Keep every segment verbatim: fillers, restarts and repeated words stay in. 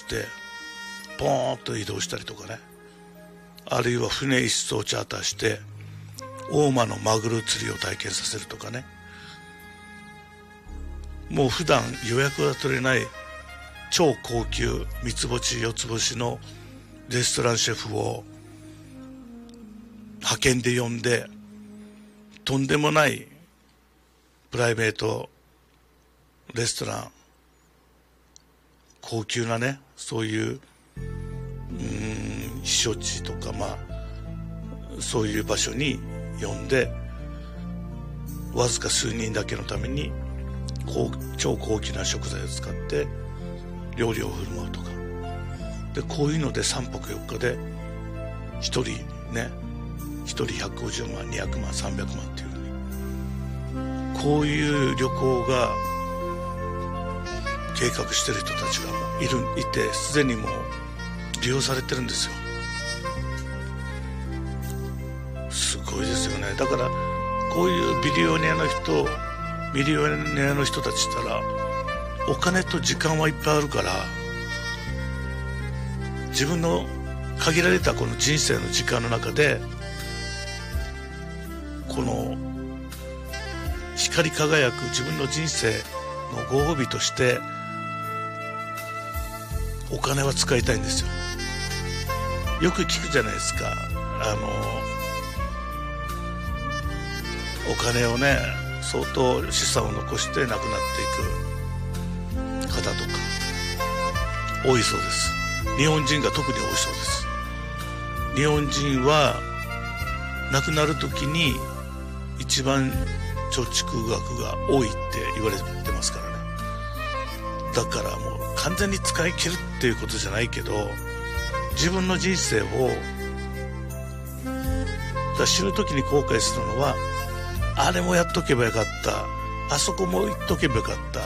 してポーンと移動したりとかね、あるいは船一艘チャーターして大間のマグロ釣りを体験させるとかね、もう普段予約が取れない超高級三つ星四つ星のレストランシェフを派遣で呼んで、とんでもないプライベートレストラン、高級なね、そういううーん避暑地とか、まあそういう場所に呼んで、わずか数人だけのために高超高級な食材を使って料理を振る舞うとかで、こういうのでさんぱくよっかでひとりね、ひとりひゃくごじゅうまん、にひゃくまん、さんびゃくまんっていう風に、こういう旅行が計画してる人たちがいるいて、すでにもう利用されてるんですよ。すごいですよね。だからこういうビリオネアの人ビリオネアの人たちったら、お金と時間はいっぱいあるから、自分の限られたこの人生の時間の中で、この光り輝く自分の人生のご褒美としてお金は使いたいんですよ。よく聞くじゃないですか、あのお金をね、相当資産を残して亡くなっていく方とか多いそうです。日本人が特に多いそうです。日本人は亡くなる時に一番貯蓄額が多いって言われてますからね。だからもう完全に使い切るっていうことじゃないけど、自分の人生をだ死ぬ時に後悔するのは、あれもやっとけばよかった、あそこも言っとけばよかったね、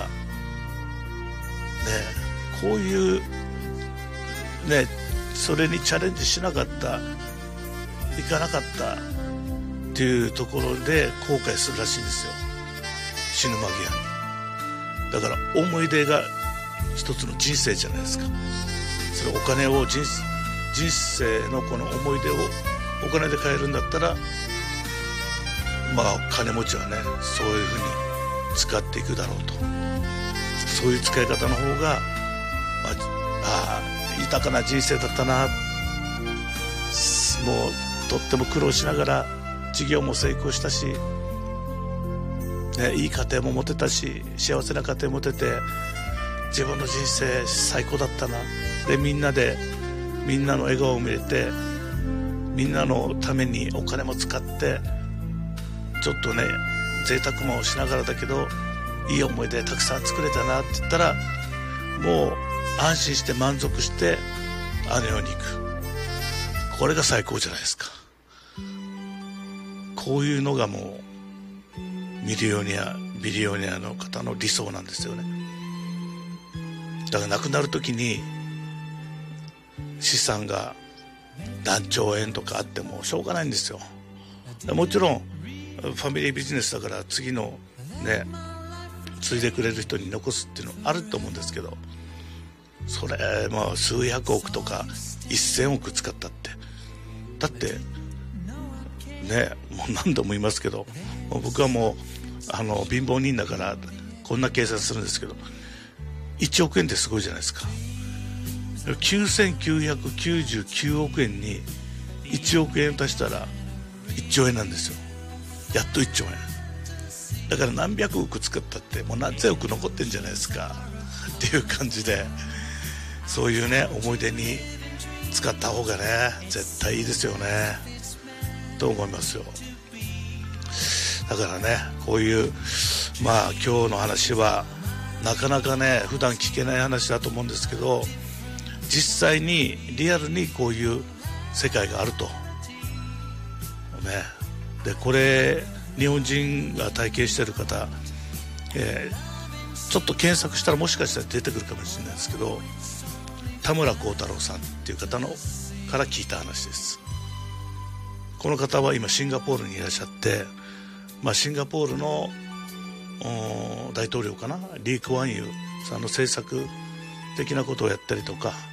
こういうね、それにチャレンジしなかった、行かなかったっていうところで後悔するらしいんですよ、死ぬ間際に。だから思い出が一つの人生じゃないですか。それお金を 人, 人生のこの思い出をお金で買えるんだったら、まあ金持ちはね、そういうふうに使っていくだろうと。そういう使い方の方が、まあ、あ豊かな人生だったな、もうとっても苦労しながら事業も成功したし、ね、いい家庭も持てたし、幸せな家庭も持てて、自分の人生最高だったな。でみんなでみんなの笑顔を見れて、みんなのためにお金も使って、ちょっとね贅沢もしながらだけどいい思い出たくさん作れたなって言ったら、もう安心して満足してあの世に行く。これが最高じゃないですか。こういうのがもうミリオネアビリオネアの方の理想なんですよね。だから亡くなる時に資産が何兆円とかあってもしょうがないんですよ。もちろんファミリービジネスだから次のね継いでくれる人に残すっていうのあると思うんですけど、それまあ数百億とか一千億使ったって、だってね、もう何度も言いますけど、僕はもうあの貧乏人だからこんな計算するんですけど、いちおくえんってすごいじゃないですか。きゅうせんきゅうひゃくきゅうじゅうきゅうおくえんにいちおくえん足したらいっちょうえんなんですよ。やっといっちょうえんだから、何百億使ったってもう何千億残ってんじゃないですかっていう感じで、そういうね思い出に使った方がね絶対いいですよねと思いますよ。だからね、こういうまあ今日の話はなかなかね普段聞けない話だと思うんですけど、実際にリアルにこういう世界があるとね。でこれ日本人が体験している方、えー、ちょっと検索したらもしかしたら出てくるかもしれないですけど、田村幸太郎さんっていう方のから聞いた話です。この方は今シンガポールにいらっしゃって、まあ、シンガポールの大統領かな、リー・クワンユーさんの政策的なことをやったりとか、